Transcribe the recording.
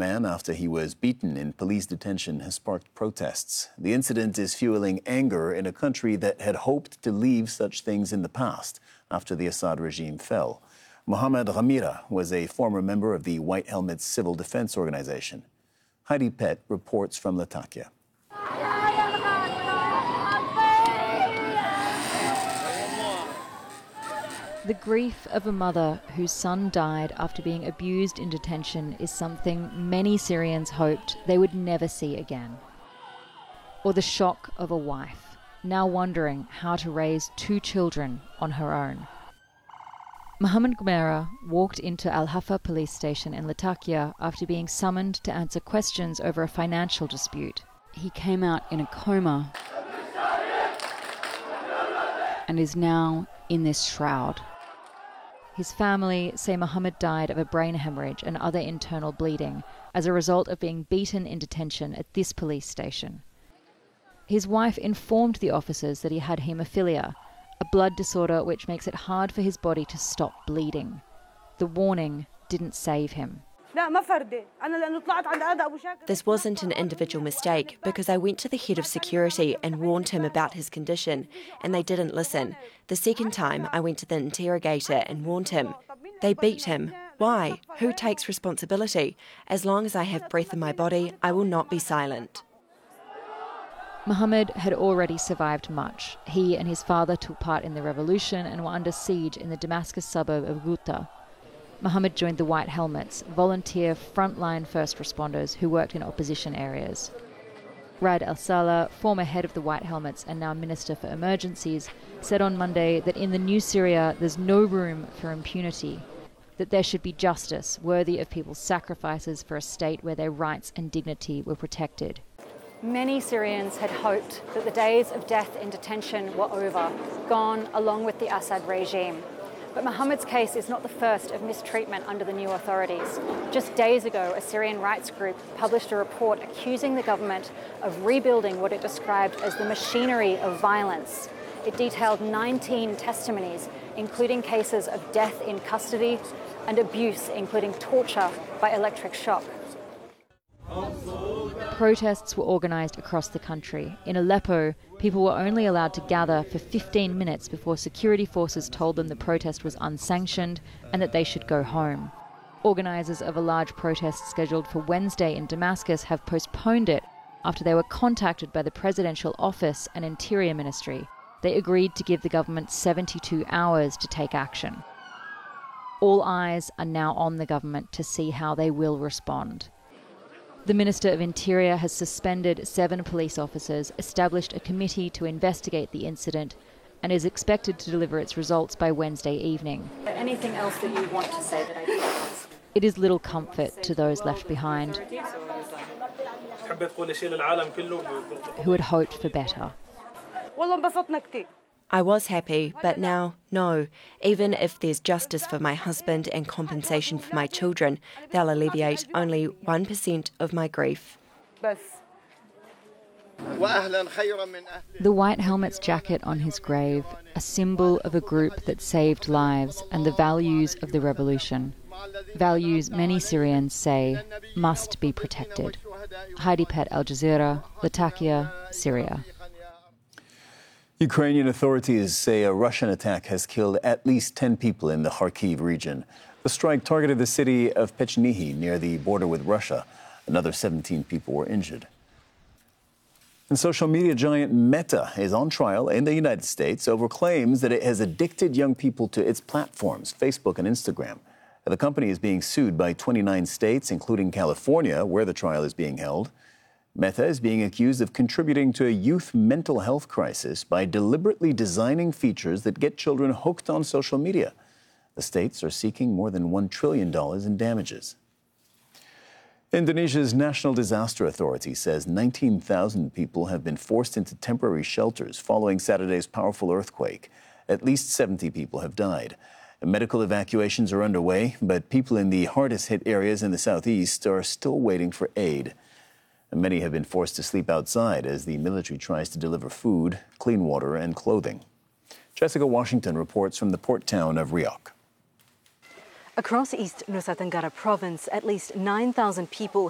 man after he was beaten in police detention has sparked protests. The incident is fueling anger in a country that had hoped to leave such things in the past after the Assad regime fell. Mohamed Ghamira was a former member of the White Helmets Civil Defense Organization. Heidi Pett reports from Latakia. The grief of a mother whose son died after being abused in detention is something many Syrians hoped they would never see again. Or the shock of a wife, now wondering how to raise 2 children on her own. Mohamed Ghamira walked into Al Hafa police station in Latakia after being summoned to answer questions over a financial dispute. He came out in a coma and is now in this shroud. His family say Mohammed died of a brain hemorrhage and other internal bleeding as a result of being beaten in detention at this police station. His wife informed the officers that he had haemophilia, a blood disorder which makes it hard for his body to stop bleeding. The warning didn't save him. This wasn't an individual mistake because I went to the head of security and warned him about his condition and they didn't listen. The second time I went to the interrogator and warned him. They beat him. Why? Who takes responsibility? As long as I have breath in my body, I will not be silent. Mohammed had already survived much. He and his father took part in the revolution and were under siege in the Damascus suburb of Ghouta. Mohammed joined the White Helmets, volunteer frontline first responders who worked in opposition areas. Rad El-Salah, former head of the White Helmets and now Minister for Emergencies, said on Monday that in the new Syria there's no room for impunity, that there should be justice worthy of people's sacrifices for a state where their rights and dignity were protected. Many Syrians had hoped that the days of death in detention were over, gone along with the Assad regime. But Mohammed's case is not the first of mistreatment under the new authorities. Just days ago, a Syrian rights group published a report accusing the government of rebuilding what it described as the machinery of violence. It detailed 19 testimonies, including cases of death in custody and abuse, including torture by electric shock. Protests were organised across the country. In Aleppo, people were only allowed to gather for 15 minutes before security forces told them the protest was unsanctioned and that they should go home. Organisers of a large protest scheduled for Wednesday in Damascus have postponed it after they were contacted by the Presidential Office and Interior Ministry. They agreed to give the government 72 hours to take action. All eyes are now on the government to see how they will respond. The Minister of Interior has suspended 7 police officers, established a committee to investigate the incident, and is expected to deliver its results by Wednesday evening. Anything else that you want to say that I didn't ask? It is little comfort to those left behind, who had hoped for better. I was happy, but now, no. Even if there's justice for my husband and compensation for my children, they'll alleviate only 1% of my grief. The White Helmet's jacket on his grave, a symbol of a group that saved lives and the values of the revolution. Values many Syrians say must be protected. Heidi Pett, Al Jazeera, Latakia, Syria. Ukrainian authorities say a Russian attack has killed at least 10 people in the Kharkiv region. The strike targeted the city of Pechnihi near the border with Russia. Another 17 people were injured. And social media giant Meta is on trial in the United States over claims that it has addicted young people to its platforms, Facebook and Instagram. The company is being sued by 29 states, including California, where the trial is being held. Meta is being accused of contributing to a youth mental health crisis by deliberately designing features that get children hooked on social media. The states are seeking more than $1 trillion in damages. Indonesia's National Disaster Authority says 19,000 people have been forced into temporary shelters following Saturday's powerful earthquake. At least 70 people have died. Medical evacuations are underway, but people in the hardest hit areas in the southeast are still waiting for aid. Many have been forced to sleep outside as the military tries to deliver food, clean water, and clothing. Jessica Washington reports from the port town of Riau. Across East Nusa Tenggara province, at least 9,000 people